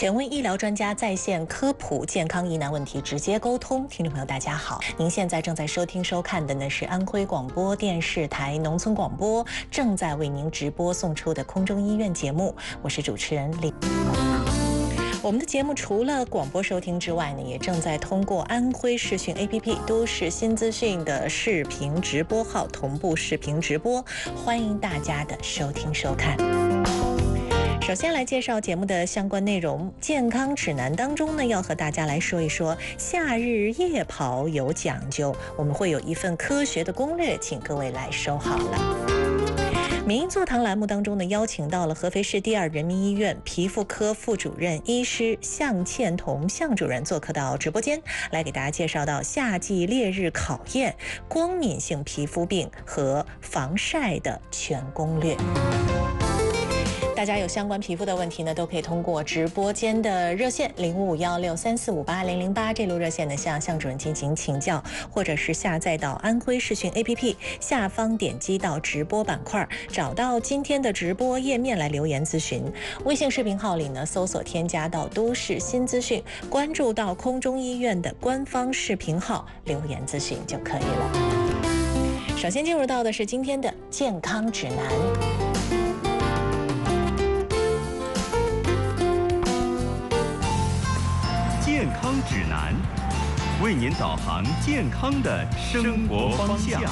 权威医疗专家在线科普健康疑难问题，直接沟通。听众朋友大家好，您现在正在收听收看的呢是安徽广播电视台农村广播正在为您直播送出的空中医院节目，我是主持人李。我们的节目除了广播收听之外呢，也正在通过安徽视讯 APP 都市新资讯的视频直播号同步视频直播，欢迎大家的收听收看。首先来介绍节目的相关内容，健康指南当中呢，要和大家来说一说夏日夜跑有讲究，我们会有一份科学的攻略，请各位来收好了。民医座谈栏目当中呢，邀请到了合肥市第2人民医院皮肤科副主任医师向倩彤向主任做客到直播间，来给大家介绍到夏季烈日考验、光敏性皮肤病和防晒的全攻略。大家有相关皮肤的问题呢，都可以通过直播间的热线055634580008这路热线呢向向主任进行请教，或者是下载到安徽视讯 APP 下方点击到直播板块，找到今天的直播页面来留言咨询。微信视频号里呢搜索添加到都市新资讯，关注到空中医院的官方视频号留言咨询就可以了。首先进入到的是今天的健康指南。 健康指南，为您导航健康的生活方向。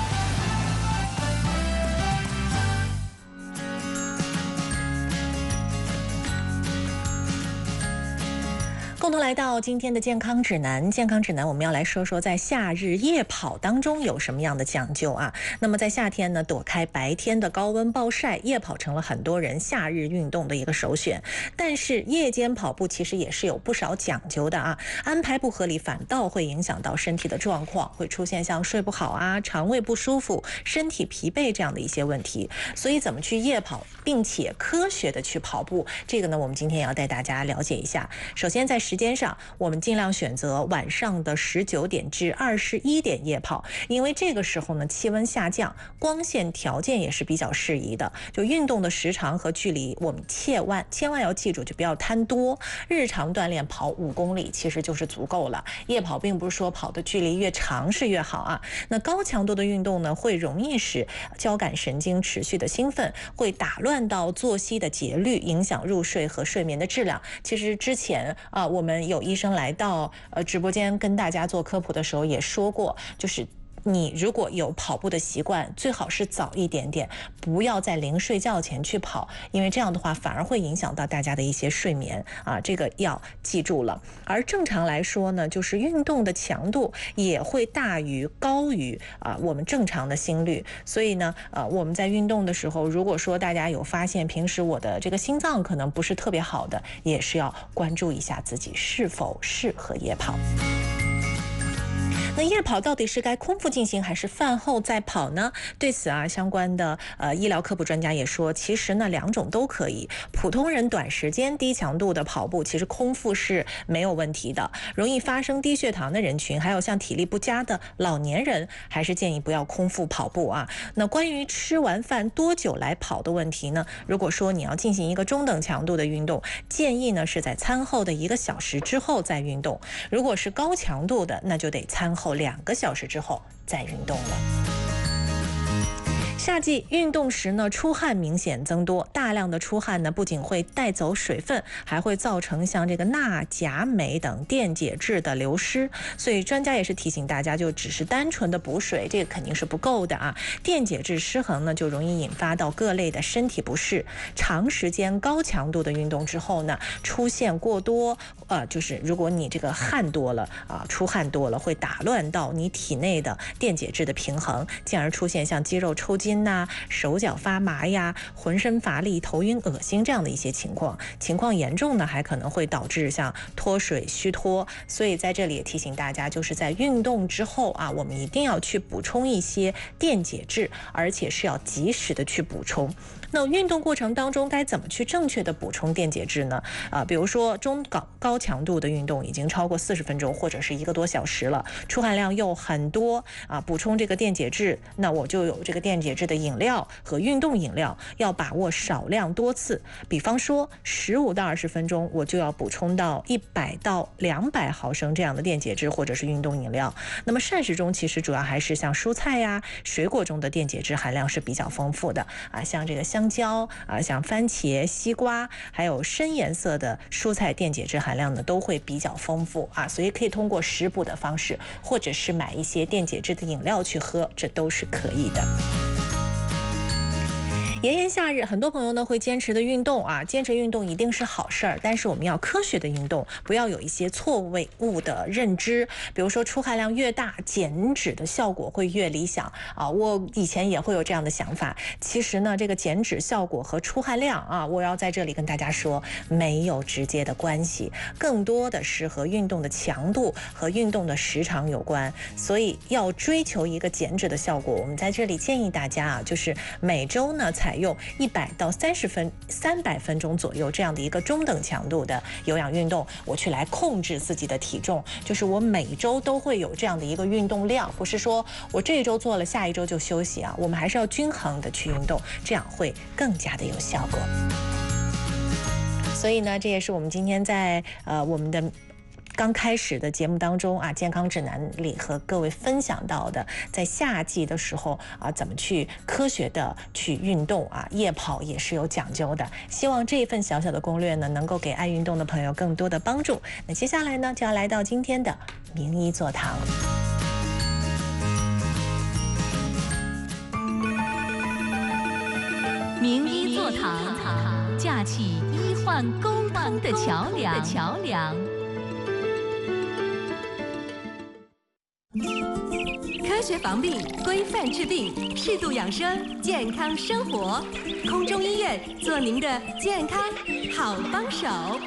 共同来到今天的健康指南。健康指南我们要来说说在夏日夜跑当中有什么样的讲究啊。那么在夏天呢，躲开白天的高温暴晒，夜跑成了很多人夏日运动的一个首选。但是夜间跑步其实也是有不少讲究的啊，安排不合理反倒会影响到身体的状况，会出现像睡不好啊、肠胃不舒服、身体疲惫这样的一些问题。所以怎么去夜跑并且科学的去跑步，这个呢我们今天也要带大家了解一下。首先在时间上，我们尽量选择晚上的19点至21点夜跑，因为这个时候呢气温下降，光线条件也是比较适宜的。就运动的时长和距离，我们千万要记住，就不要贪多。日常锻炼跑5公里其实就是足够了。夜跑并不是说跑的距离越长是越好啊。那高强度的运动呢，会容易使交感神经持续的兴奋，会打乱到作息的节律，影响入睡和睡眠的质量。其实之前我们有医生来到直播间跟大家做科普的时候也说过，就是你如果有跑步的习惯，最好是早一点点，不要在临睡觉前去跑，因为这样的话反而会影响到大家的一些睡眠啊，这个要记住了。而正常来说呢，就是运动的强度也会高于我们正常的心率，所以呢我们在运动的时候，如果说大家有发现平时我的这个心脏可能不是特别好的，也是要关注一下自己是否适合夜跑。那夜跑到底是该空腹进行还是饭后再跑呢？对此相关的医疗科普专家也说，其实呢2种都可以。普通人短时间低强度的跑步，其实空腹是没有问题的。容易发生低血糖的人群，还有像体力不佳的老年人，还是建议不要空腹跑步啊。那关于吃完饭多久来跑的问题呢？如果说你要进行一个中等强度的运动，建议呢是在餐后的1个小时之后再运动。如果是高强度的，那就得餐后2个小时之后再运动了。夏季运动时呢，出汗明显增多，大量的出汗呢，不仅会带走水分，还会造成像这个钠、钾、镁等电解质的流失。所以专家也是提醒大家，就只是单纯的补水，这个肯定是不够的啊。电解质失衡呢，就容易引发到各类的身体不适。长时间高强度的运动之后呢，出现过多，就是如果你这个汗多了出汗多了，会打乱到你体内的电解质的平衡，进而出现像肌肉抽筋手脚发麻呀、浑身乏力、头晕、恶心这样的一些情况严重呢，还可能会导致像脱水、虚脱。所以在这里也提醒大家，就是在运动之后我们一定要去补充一些电解质，而且是要及时的去补充。那运动过程当中该怎么去正确的补充电解质呢？比如说中高强度的运动已经超过40分钟或者是1个多小时了，出汗量又很多补充这个电解质，那我就有这个电解质质的饮料和运动饮料要把握少量多次，比方说15到20分钟我就要补充到100到200毫升这样的电解质或者是运动饮料。那么膳食中其实主要还是像蔬菜呀、水果中的电解质含量是比较丰富的啊，像这个香蕉啊、像番茄、西瓜，还有深颜色的蔬菜电解质含量呢都会比较丰富啊，所以可以通过食补的方式，或者是买一些电解质的饮料去喝，这都是可以的。炎炎夏日，很多朋友呢会坚持的运动啊，坚持运动一定是好事儿，但是我们要科学的运动，不要有一些错误的认知。比如说出汗量越大，减脂的效果会越理想啊。我以前也会有这样的想法，其实呢，这个减脂效果和出汗量啊，我要在这里跟大家说，没有直接的关系，更多的是和运动的强度和运动的时长有关。所以要追求一个减脂的效果，我们在这里建议大家啊，就是每周呢采用100到300分钟左右这样的一个中等强度的有氧运动，我去来控制自己的体重，就是我每周都会有这样的一个运动量，不是说我这一周做了下一周就休息啊，我们还是要均衡的去运动，这样会更加的有效果。所以呢，这也是我们今天在我们的刚开始的节目当中啊，健康指南里和各位分享到的，在夏季的时候啊，怎么去科学的去运动啊，夜跑也是有讲究的。希望这一份小小的攻略呢，能够给爱运动的朋友更多的帮助。那接下来呢，就要来到今天的名医座堂。 名医座堂，架起医患沟通的桥梁。科学防病，规范治病，适度养生，健康生活。空中医院做您的健康好帮手。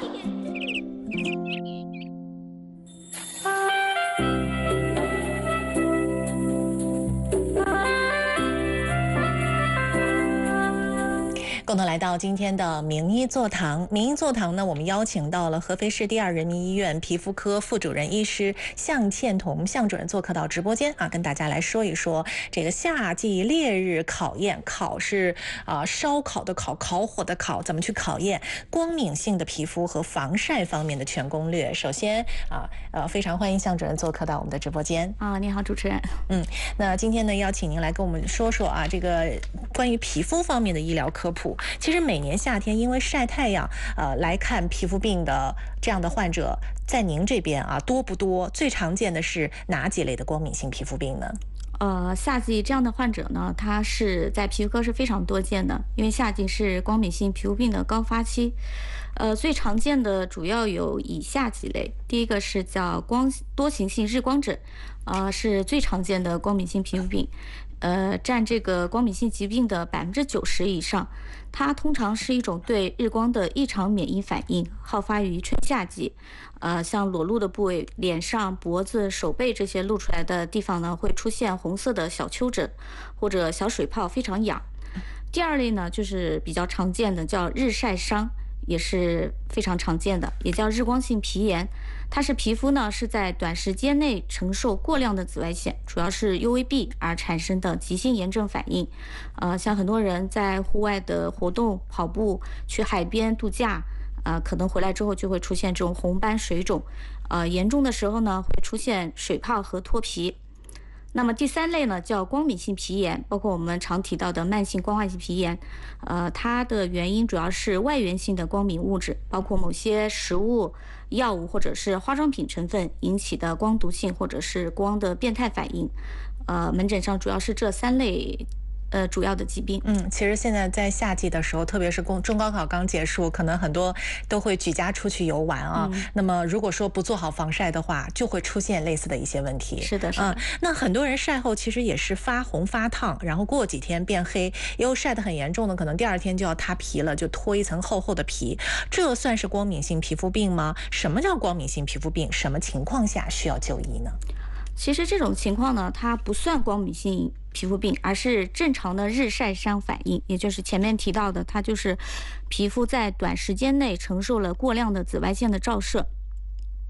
共同来到今天的名医座堂。名医座堂呢，我们邀请到了合肥市第2人民医院皮肤科副主任医师向倩彤向主任做客到直播间啊，跟大家来说一说这个夏季烈日考验，考是烧烤的烤，烤火的烤，怎么去考验光敏性的皮肤和防晒方面的全攻略。首先非常欢迎向主任做客到我们的直播间啊，你好，主持人。 那今天呢，邀请您来跟我们说说啊，这个关于皮肤方面的医疗科普。其实每年夏天因为晒太阳，来看皮肤病的这样的患者，在您这边啊多不多？最常见的是哪几类的光敏性皮肤病呢？ 夏季这样的患者呢，他是在皮肤科是非常多见的，因为夏季是光敏性皮肤病的高发期。最常见的主要有以下几类，第一个是叫多形性日光疹，是最常见的光敏性皮肤病。占这个光敏性疾病的90%以上，它通常是一种对日光的异常免疫反应，好发于春夏季。像裸露的部位，脸上、脖子、手背这些露出来的地方呢，会出现红色的小丘疹或者小水泡，非常痒。第二类呢，就是比较常见的叫日晒伤，也是非常常见的，也叫日光性皮炎。它是皮肤呢是在短时间内承受过量的紫外线，主要是 UVB 而产生的急性炎症反应。像很多人在户外的活动、跑步、去海边度假，可能回来之后就会出现这种红斑水肿，严重的时候呢会出现水泡和脱皮。那么第三类呢叫光敏性皮炎，包括我们常提到的慢性光化性皮炎，它的原因主要是外源性的光敏物质，包括某些食物、药物或者是化妆品成分引起的光毒性或者是光的变态反应。门诊上主要是这3类主要的疾病。 其实现在在夏季的时候，特别是中高考刚结束，可能很多都会举家出去游玩啊。那么如果说不做好防晒的话，就会出现类似的一些问题。 是的，是的。 那很多人晒后其实也是发红发烫，然后过几天变黑，也有晒得很严重的，可能第2天就要塌皮了，就脱一层厚厚的皮。这算是光敏性皮肤病吗？什么叫光敏性皮肤病？什么情况下需要就医呢？ 其实这种情况呢，它不算光敏性皮肤病，而是正常的日晒伤反应，也就是前面提到的，它就是皮肤在短时间内承受了过量的紫外线的照射。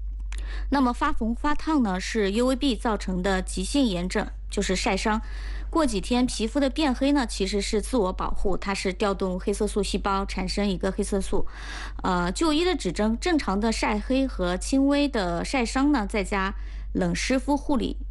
那么发红发烫呢，是 UVB 造成的急性炎症，就是晒伤。过几天皮肤的变黑呢，其实是自我保护，它是调动黑色素细胞产生一个黑色素。就医的指征，正常的晒黑和轻微的晒伤呢，再加冷湿敷护理